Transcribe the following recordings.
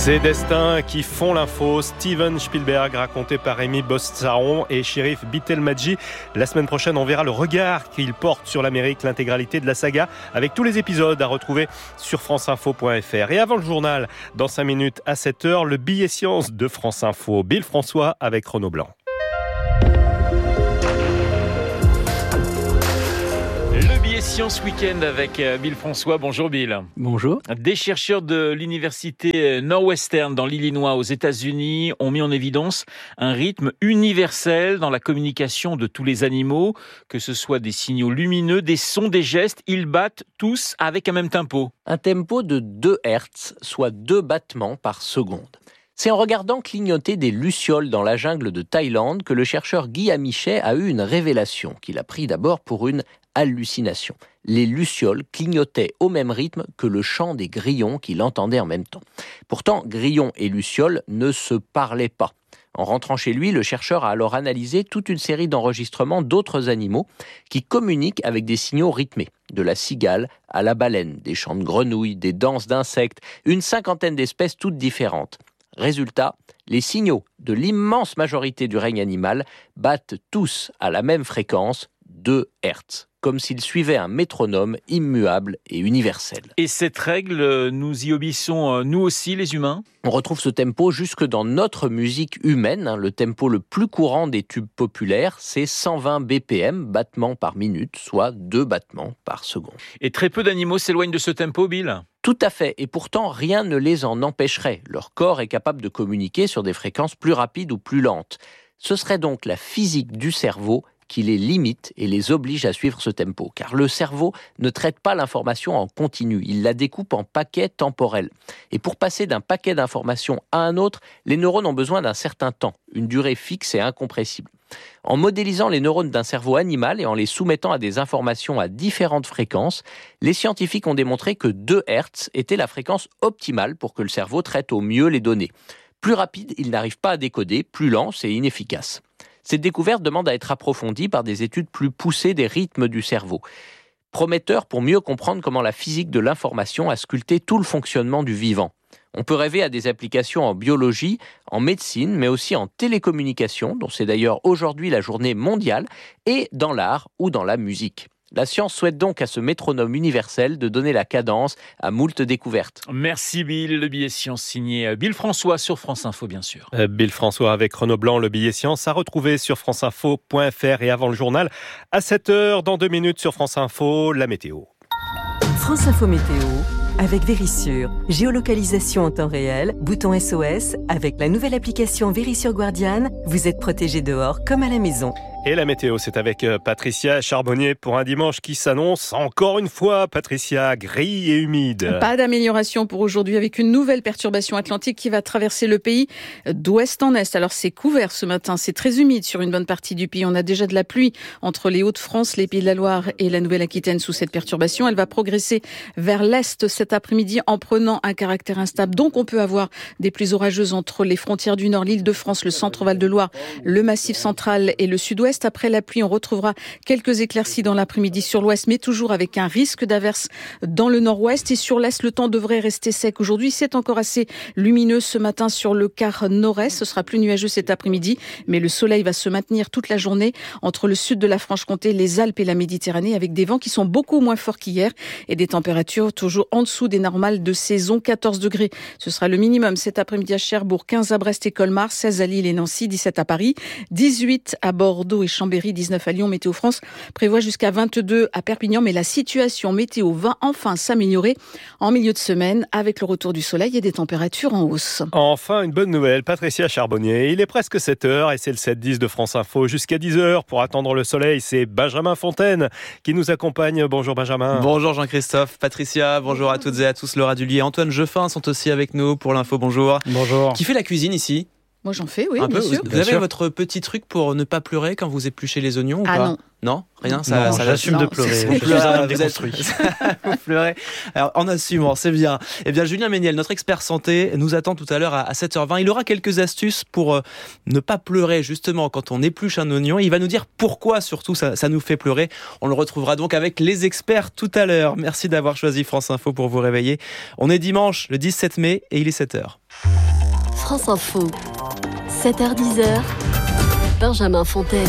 Ces destins qui font l'info, Steven Spielberg raconté par Rémi Bossaron et Chérif Bitelmadji. La semaine prochaine, on verra le regard qu'il porte sur l'Amérique, l'intégralité de la saga, avec tous les épisodes à retrouver sur franceinfo.fr. Et avant le journal, dans 5 minutes à 7h, le billet science de France Info. Bill François avec Renaud Blanc. Science Week-end avec Bill François. Bonjour Bill. Bonjour. Des chercheurs de l'université Northwestern dans l'Illinois aux États-Unis ont mis en évidence un rythme universel dans la communication de tous les animaux, que ce soit des signaux lumineux, des sons, des gestes, ils battent tous avec un même tempo. Un tempo de 2 Hz, soit 2 battements par seconde. C'est en regardant clignoter des lucioles dans la jungle de Thaïlande que le chercheur Guy Amichet a eu une révélation qu'il a pris d'abord pour une hallucination. Les lucioles clignotaient au même rythme que le chant des grillons qu'il entendait en même temps. Pourtant, grillons et lucioles ne se parlaient pas. En rentrant chez lui, le chercheur a alors analysé toute une série d'enregistrements d'autres animaux qui communiquent avec des signaux rythmés. De la cigale à la baleine, des chants de grenouilles, des danses d'insectes, une 50aine d'espèces toutes différentes. Résultat, les signaux de l'immense majorité du règne animal battent tous à la même fréquence, 2 Hz, comme s'ils suivaient un métronome immuable et universel. Et cette règle, nous y obéissons nous aussi les humains ? On retrouve ce tempo jusque dans notre musique humaine. Le tempo le plus courant des tubes populaires, c'est 120 BPM, battements par minute, soit 2 battements par seconde. Et très peu d'animaux s'éloignent de ce tempo, Bill ? Tout à fait, et pourtant rien ne les en empêcherait. Leur corps est capable de communiquer sur des fréquences plus rapides ou plus lentes. Ce serait donc la physique du cerveau qui les limite et les oblige à suivre ce tempo. Car le cerveau ne traite pas l'information en continu, il la découpe en paquets temporels. Et pour passer d'un paquet d'informations à un autre, les neurones ont besoin d'un certain temps, une durée fixe et incompressible. En modélisant les neurones d'un cerveau animal et en les soumettant à des informations à différentes fréquences, les scientifiques ont démontré que 2 Hz était la fréquence optimale pour que le cerveau traite au mieux les données. Plus rapide, il n'arrive pas à décoder, plus lent, c'est inefficace. Cette découverte demande à être approfondie par des études plus poussées des rythmes du cerveau. Prometteur pour mieux comprendre comment la physique de l'information a sculpté tout le fonctionnement du vivant. On peut rêver à des applications en biologie, en médecine, mais aussi en télécommunication, dont c'est d'ailleurs aujourd'hui la journée mondiale, et dans l'art ou dans la musique. La science souhaite donc à ce métronome universel de donner la cadence à moult découvertes. Merci Bill, le billet science signé Bill François sur France Info bien sûr. Bill François avec Renaud Blanc, le billet science à retrouver sur franceinfo.fr et avant le journal à 7h dans 2 minutes sur France Info, la météo. France Info Météo avec Vérissure. Géolocalisation en temps réel, bouton SOS. Avec la nouvelle application Vérissure Guardian, vous êtes protégé dehors comme à la maison. Et la météo, c'est avec Patricia Charbonnier pour un dimanche qui s'annonce encore une fois, Patricia, gris et humide. Pas d'amélioration pour aujourd'hui avec une nouvelle perturbation atlantique qui va traverser le pays d'ouest en est. Alors c'est couvert ce matin, c'est très humide sur une bonne partie du pays. On a déjà de la pluie entre les Hauts-de-France, les Pays de la Loire et la Nouvelle-Aquitaine sous cette perturbation. Elle va progresser vers l'est cet après-midi en prenant un caractère instable. Donc on peut avoir des pluies orageuses entre les frontières du Nord, l'Île-de-France, le centre-Val de Loire, le Massif central et le sud-ouest. Après la pluie, on retrouvera quelques éclaircies dans l'après-midi sur l'ouest, mais toujours avec un risque d'averse dans le nord-ouest. Et sur l'est, le temps devrait rester sec aujourd'hui. C'est encore assez lumineux ce matin sur le quart nord-est. Ce sera plus nuageux cet après-midi, mais le soleil va se maintenir toute la journée entre le sud de la Franche-Comté, les Alpes et la Méditerranée, avec des vents qui sont beaucoup moins forts qu'hier et des températures toujours en dessous des normales de saison. 14 degrés, ce sera le minimum cet après-midi à Cherbourg, 15 à Brest et Colmar, 16 à Lille et Nancy, 17 à Paris, 18 à Bordeaux et Chambéry, 19 à Lyon. Météo France prévoit jusqu'à 22 à Perpignan, mais la situation météo va enfin s'améliorer en milieu de semaine avec le retour du soleil et des températures en hausse. Enfin, une bonne nouvelle, Patricia Charbonnier. Il est presque 7h et c'est le 7-10 de France Info. Jusqu'à 10h pour attendre le soleil, c'est Benjamin Fontaine qui nous accompagne. Bonjour Benjamin. Bonjour Jean-Christophe, Patricia, bonjour à toutes et à tous. Laura Dullier et Antoine Jeffin sont aussi avec nous pour l'info. Bonjour. Bonjour. Qui fait la cuisine ici ? Moi j'en fais, oui, un bien peu. sûr. Vous avez votre petit truc pour ne pas pleurer quand vous épluchez les oignons ou pas ? Non. Non, rien, ça j'assume de pleurer. Vous pleurez, déconstruit. Vous pleurez. Alors, en assumant, c'est bien. Eh bien, Julien Méniel, notre expert santé, nous attend tout à l'heure à 7h20. Il aura quelques astuces pour ne pas pleurer, justement, quand on épluche un oignon. Il va nous dire pourquoi, surtout, ça nous fait pleurer. On le retrouvera donc avec les experts tout à l'heure. Merci d'avoir choisi France Info pour vous réveiller. On est dimanche, le 17 mai, et il est 7h. France Info. 7h-10h, Benjamin Fontaine.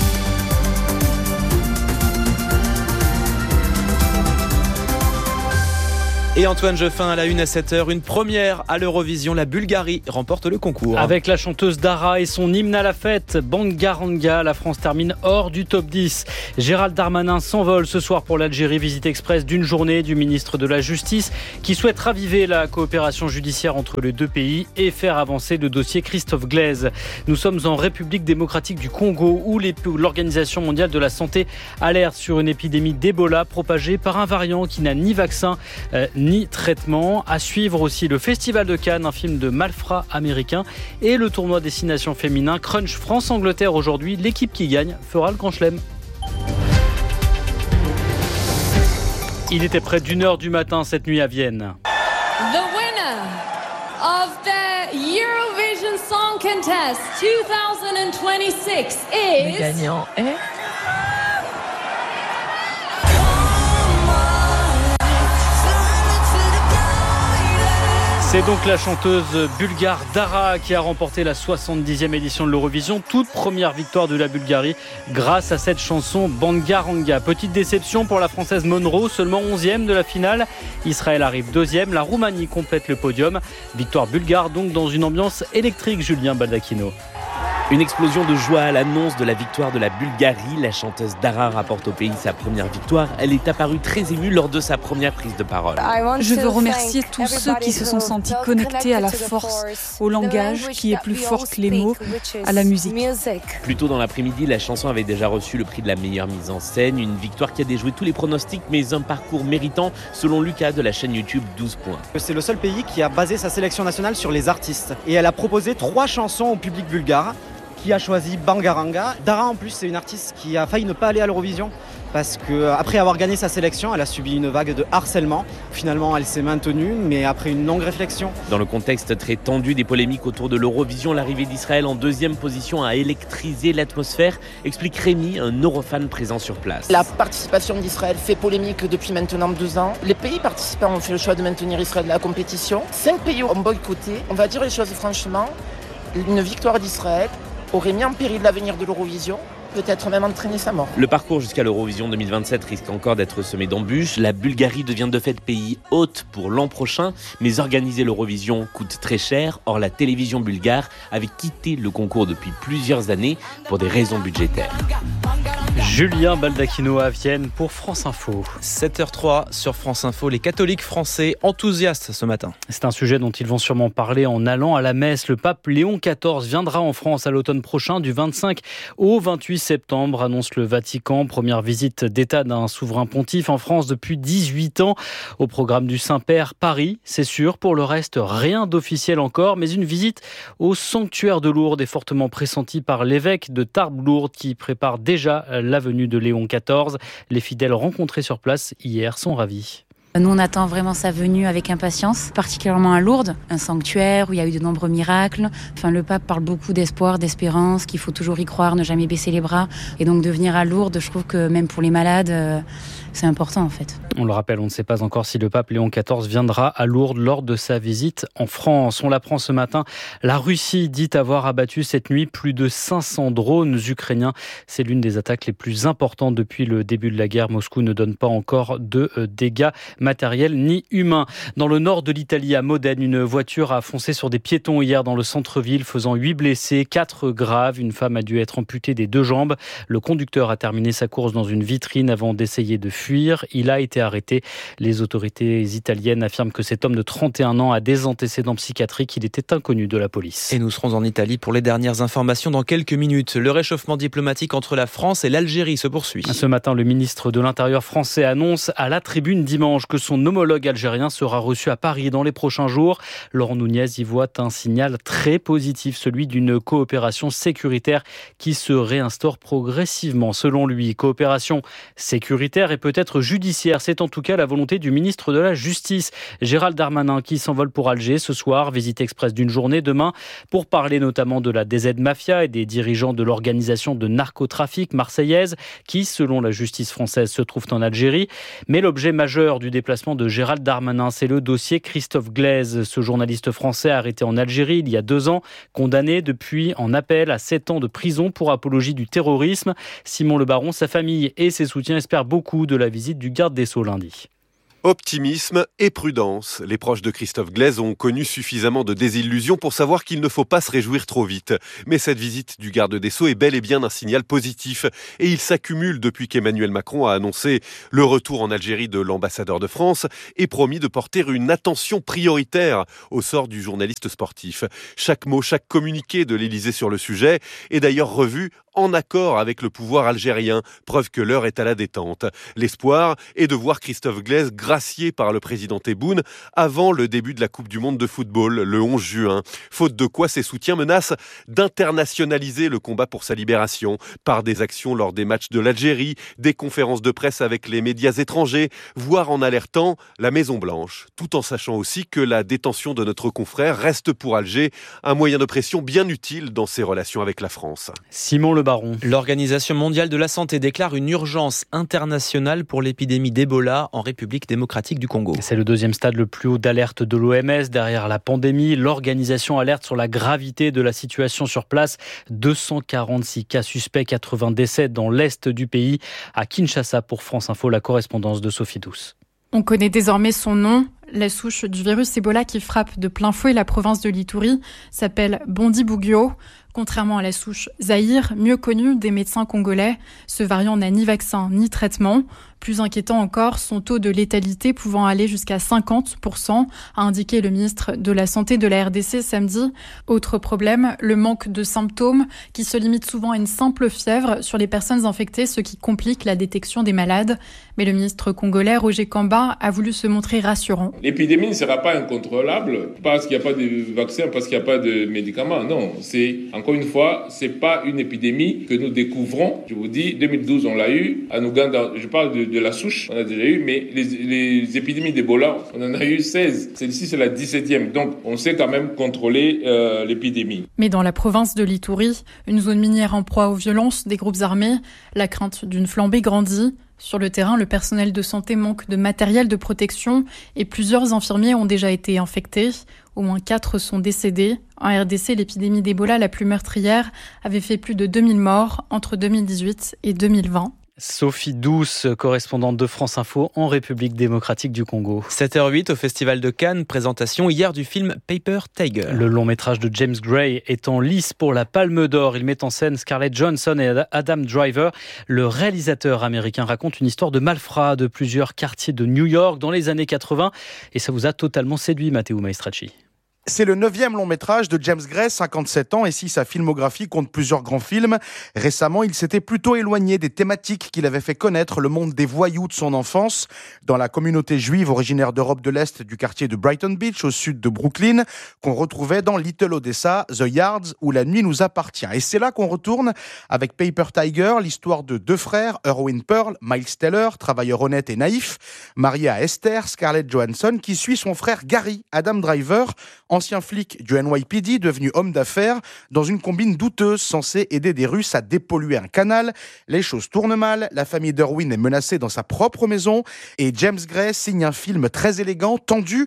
Et Antoine Jeffin à la une à 7h, une première à l'Eurovision, la Bulgarie remporte le concours. Avec la chanteuse Dara et son hymne à la fête, Bangaranga, la France termine hors du top 10. Gérald Darmanin s'envole ce soir pour l'Algérie, visite express d'une journée du ministre de la Justice qui souhaite raviver la coopération judiciaire entre les deux pays et faire avancer le dossier Christophe Glaise. Nous sommes en République démocratique du Congo où l'Organisation mondiale de la santé alerte sur une épidémie d'Ebola propagée par un variant qui n'a ni vaccin ni traitement. À suivre aussi le Festival de Cannes, un film de malfrats américain, et le tournoi Destination féminin Crunch France-Angleterre aujourd'hui. L'équipe qui gagne fera le Grand Chelem. Il était près d'1h du matin cette nuit à Vienne. The winner of the Eurovision Song Contest 2026 is... Le gagnant est... C'est donc la chanteuse bulgare Dara qui a remporté la 70e édition de l'Eurovision, toute première victoire de la Bulgarie grâce à cette chanson Bangaranga. Petite déception pour la Française Monroe, seulement 11e de la finale. Israël arrive 2e, la Roumanie complète le podium. Victoire bulgare donc dans une ambiance électrique, Julien Baldacchino. Une explosion de joie à l'annonce de la victoire de la Bulgarie. La chanteuse Dara rapporte au pays sa première victoire. Elle est apparue très émue lors de sa première prise de parole. Je veux remercier tous ceux qui se sont sentis connectés à la force, au langage qui est plus fort que les mots, à la musique. Plus tôt dans l'après-midi, la chanson avait déjà reçu le prix de la meilleure mise en scène. Une victoire qui a déjoué tous les pronostics, mais un parcours méritant, selon Lucas de la chaîne YouTube 12 points. C'est le seul pays qui a basé sa sélection nationale sur les artistes. Et elle a proposé 3 chansons au public bulgare, qui a choisi Bangaranga. Dara en plus c'est une artiste qui a failli ne pas aller à l'Eurovision parce qu'après avoir gagné sa sélection, elle a subi une vague de harcèlement. Finalement elle s'est maintenue mais après une longue réflexion. Dans le contexte très tendu des polémiques autour de l'Eurovision, l'arrivée d'Israël en 2e position a électrisé l'atmosphère, explique Rémi, un eurofan présent sur place. La participation d'Israël fait polémique depuis maintenant 2 ans. Les pays participants ont fait le choix de maintenir Israël dans la compétition. 5 pays ont boycotté. On va dire les choses franchement, une victoire d'Israël aurait mis en péril l'avenir de l'Eurovision, peut-être même entraîné sa mort. Le parcours jusqu'à l'Eurovision 2027 risque encore d'être semé d'embûches. La Bulgarie devient de fait pays hôte pour l'an prochain, mais organiser l'Eurovision coûte très cher. Or, la télévision bulgare avait quitté le concours depuis plusieurs années pour des raisons budgétaires. Julien Baldacchino à Vienne pour France Info. 7h03 sur France Info, les catholiques français enthousiastes ce matin. C'est un sujet dont ils vont sûrement parler en allant à la messe. Le pape Léon XIV viendra en France à l'automne prochain, du 25 au 28 septembre, annonce le Vatican. Première visite d'État d'un souverain pontife en France depuis 18 ans. Au programme du Saint-Père, Paris, c'est sûr. Pour le reste, rien d'officiel encore, mais une visite au sanctuaire de Lourdes est fortement pressentie par l'évêque de Tarbes-Lourdes qui prépare déjà la venue de Léon XIV. Les fidèles rencontrés sur place hier sont ravis. Nous, on attend vraiment sa venue avec impatience, particulièrement à Lourdes, un sanctuaire où il y a eu de nombreux miracles. Enfin, le pape parle beaucoup d'espoir, d'espérance, qu'il faut toujours y croire, ne jamais baisser les bras. Et donc de venir à Lourdes, je trouve que même pour les malades, c'est important en fait. On le rappelle, on ne sait pas encore si le pape Léon XIV viendra à Lourdes lors de sa visite en France. On l'apprend ce matin, la Russie dit avoir abattu cette nuit plus de 500 drones ukrainiens. C'est l'une des attaques les plus importantes depuis le début de la guerre. Moscou ne donne pas encore de dégâts matériels ni humains. Dans le nord de l'Italie, à Modène, une voiture a foncé sur des piétons hier dans le centre-ville, faisant 8 blessés, 4 graves. Une femme a dû être amputée des 2 jambes. Le conducteur a terminé sa course dans une vitrine avant d'essayer de fuir. Il a été arrêté. Les autorités italiennes affirment que cet homme de 31 ans a des antécédents psychiatriques. Il était inconnu de la police. Et nous serons en Italie pour les dernières informations dans quelques minutes. Le réchauffement diplomatique entre la France et l'Algérie se poursuit. Ce matin, le ministre de l'Intérieur français annonce à la tribune dimanche que son homologue algérien sera reçu à Paris dans les prochains jours. Laurent Nunez y voit un signal très positif, celui d'une coopération sécuritaire qui se réinstaure progressivement. Selon lui, coopération sécuritaire et peut peut-être judiciaire. C'est en tout cas la volonté du ministre de la Justice, Gérald Darmanin, qui s'envole pour Alger ce soir. Visite express d'une journée demain pour parler notamment de la DZ Mafia et des dirigeants de l'organisation de narcotrafic marseillaise qui, selon la justice française, se trouvent en Algérie. Mais l'objet majeur du déplacement de Gérald Darmanin, c'est le dossier Christophe Glaise, ce journaliste français arrêté en Algérie il y a 2 ans, condamné depuis en appel à 7 ans de prison pour apologie du terrorisme. Simon Le Baron, sa famille et ses soutiens espèrent beaucoup de la visite du garde des Sceaux lundi. Optimisme et prudence. Les proches de Christophe Glaise ont connu suffisamment de désillusions pour savoir qu'il ne faut pas se réjouir trop vite. Mais cette visite du garde des Sceaux est bel et bien un signal positif. Et il s'accumule depuis qu'Emmanuel Macron a annoncé le retour en Algérie de l'ambassadeur de France et promis de porter une attention prioritaire au sort du journaliste sportif. Chaque mot, chaque communiqué de l'Élysée sur le sujet est d'ailleurs revu en accord avec le pouvoir algérien, preuve que l'heure est à la détente. L'espoir est de voir Christophe Glaise gracié par le président Tebboune avant le début de la Coupe du Monde de football, le 11 juin. Faute de quoi, ses soutiens menacent d'internationaliser le combat pour sa libération par des actions lors des matchs de l'Algérie, des conférences de presse avec les médias étrangers, voire en alertant la Maison-Blanche, tout en sachant aussi que la détention de notre confrère reste pour Alger un moyen de pression bien utile dans ses relations avec la France. Simon Le Baron. L'Organisation mondiale de la santé déclare une urgence internationale pour l'épidémie d'Ebola en République démocratique du Congo. C'est le 2e stade le plus haut d'alerte de l'OMS derrière la pandémie. L'organisation alerte sur la gravité de la situation sur place. 246 cas suspects, 80 décès dans l'est du pays. À Kinshasa, pour France Info, la correspondance de Sophie Douce. On connaît désormais son nom. La souche du virus Ebola qui frappe de plein fouet la province de l'Ituri s'appelle Bundibugyo. Contrairement à la souche Zaïre, mieux connue des médecins congolais, ce variant n'a ni vaccin ni traitement. Plus inquiétant encore, son taux de létalité pouvant aller jusqu'à 50%, a indiqué le ministre de la Santé de la RDC samedi. Autre problème, le manque de symptômes qui se limite souvent à une simple fièvre sur les personnes infectées, ce qui complique la détection des malades. Mais le ministre congolais Roger Kamba a voulu se montrer rassurant. L'épidémie ne sera pas incontrôlable parce qu'il n'y a pas de vaccin, parce qu'il n'y a pas de médicaments. Non, encore une fois, c'est pas une épidémie que nous découvrons. Je vous dis, 2012, on l'a eu. En Ouganda, je parle de la souche, on a déjà eu, mais les épidémies d'Ebola, on en a eu 16. Celle-ci, c'est la 17e. Donc, on sait quand même contrôler l'épidémie. Mais dans la province de l'Ituri, une zone minière en proie aux violences des groupes armés, la crainte d'une flambée grandit. Sur le terrain, le personnel de santé manque de matériel de protection et plusieurs infirmiers ont déjà été infectés. Au moins 4 sont décédés. En RDC, l'épidémie d'Ebola la plus meurtrière avait fait plus de 2000 morts entre 2018 et 2020. Sophie Douce, correspondante de France Info en République démocratique du Congo. 7h08 au Festival de Cannes, présentation hier du film Paper Tiger. Le long métrage de James Gray est en lice pour la Palme d'Or. Il met en scène Scarlett Johansson et Adam Driver. Le réalisateur américain raconte une histoire de malfrats de plusieurs quartiers de New York dans les années 80. Et ça vous a totalement séduit, Matteo Maestracci. C'est le 9e long métrage de James Gray, 57 ans, et si sa filmographie compte plusieurs grands films, récemment il s'était plutôt éloigné des thématiques qu'il avait fait connaître le monde des voyous de son enfance. Dans la communauté juive originaire d'Europe de l'Est du quartier de Brighton Beach, au sud de Brooklyn, qu'on retrouvait dans Little Odessa, The Yards, où la nuit nous appartient. Et c'est là qu'on retourne avec Paper Tiger, l'histoire de 2 frères, Erwin Pearl, Miles Teller, travailleur honnête et naïf, marié à Esther, Scarlett Johansson, qui suit son frère Gary, Adam Driver, ancien flic du NYPD, devenu homme d'affaires, dans une combine douteuse censée aider des Russes à dépolluer un canal. Les choses tournent mal, la famille d'Erwin est menacée dans sa propre maison, et James Gray signe un film très élégant, tendu,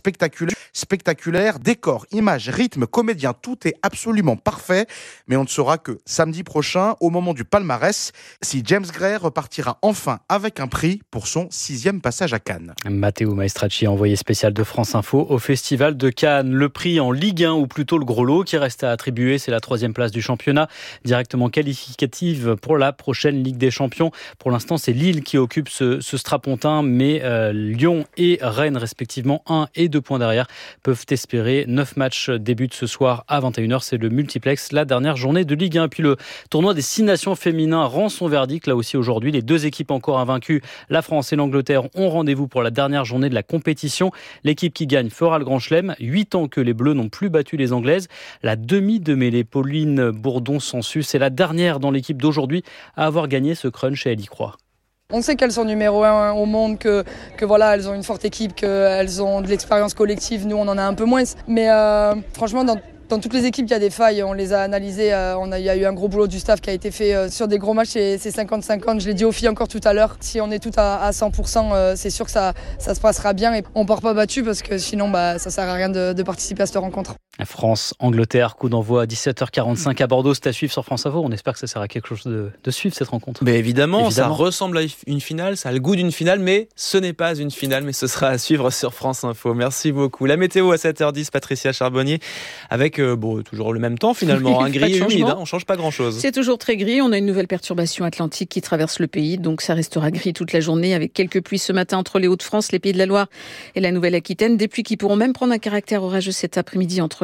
spectaculaire, décor, image, rythme, comédien, tout est absolument parfait, mais on ne saura que samedi prochain, au moment du palmarès, si James Gray repartira enfin avec un prix pour son 6e passage à Cannes. Matteo Maestracci, envoyé spécial de France Info au Festival de Cannes. Le prix en Ligue 1, ou plutôt le gros lot qui reste à attribuer, c'est la 3e place du championnat, directement qualificative pour la prochaine Ligue des Champions. Pour l'instant, c'est Lille qui occupe ce strapontin, mais Lyon et Rennes, respectivement 1 et 2 points derrière, peuvent espérer. 9 matchs débutent ce soir à 21h, c'est le multiplex, la dernière journée de Ligue 1. Puis le tournoi des 6 nations féminins rend son verdict, là aussi aujourd'hui. Les 2 équipes encore invaincues, la France et l'Angleterre, ont rendez-vous pour la dernière journée de la compétition. L'équipe qui gagne fera le Grand Chelem. 8 ans que les Bleus n'ont plus battu les Anglaises. La demi de mêlée, Pauline Bourdon-Sansu, c'est la dernière dans l'équipe d'aujourd'hui à avoir gagné ce crunch, et elle y croit. On sait qu'elles sont numéro 1 au monde, que voilà, elles ont une forte équipe, qu'elles ont de l'expérience collective. Nous, on en a un peu moins. Mais franchement, dans toutes les équipes, il y a des failles. On les a analysées. Il y a eu un gros boulot du staff qui a été fait sur des gros matchs. C'est 50-50. Je l'ai dit aux filles encore tout à l'heure. Si on est toutes à 100%, c'est sûr que ça se passera bien. Et on part pas battu parce que sinon, ça sert à rien de participer à cette rencontre. France-Angleterre, coup d'envoi à 17h45 à Bordeaux. C'est à suivre sur France Info. On espère que ça sert à quelque chose de suivre cette rencontre. Mais évidemment, ça ressemble à une finale. Ça a le goût d'une finale, mais ce n'est pas une finale. Mais ce sera à suivre sur France Info. Merci beaucoup. La météo à 7h10, Patricia Charbonnier, avec toujours le même temps finalement, Oui, gris et humide, on ne change pas grand-chose. C'est toujours très gris, on a une nouvelle perturbation atlantique qui traverse le pays, donc ça restera gris toute la journée avec quelques pluies ce matin entre les Hauts-de-France, les Pays de la Loire et la Nouvelle-Aquitaine, des pluies qui pourront même prendre un caractère orageux cet après-midi entre